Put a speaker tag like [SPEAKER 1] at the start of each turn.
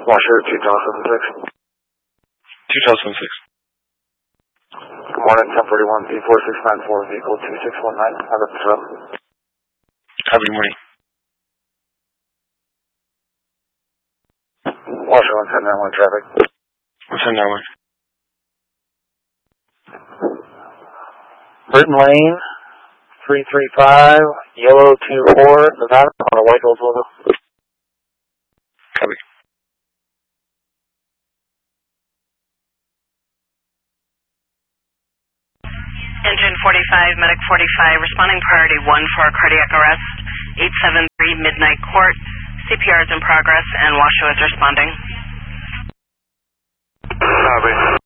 [SPEAKER 1] Washer 2006.
[SPEAKER 2] 2006.
[SPEAKER 1] Good morning, 1041 B4694, vehicle 2619. Have a truck.
[SPEAKER 2] Good morning.
[SPEAKER 1] Washer 1791 traffic.
[SPEAKER 2] 1791.
[SPEAKER 1] Burton Lane, 335, yellow 24, Nevada, on a white gold logo.
[SPEAKER 2] Copy.
[SPEAKER 3] Engine 45, medic 45, responding priority 1 for a cardiac arrest, 873 Midnight Court, CPR is in progress, and Washoe is responding.
[SPEAKER 1] Copy.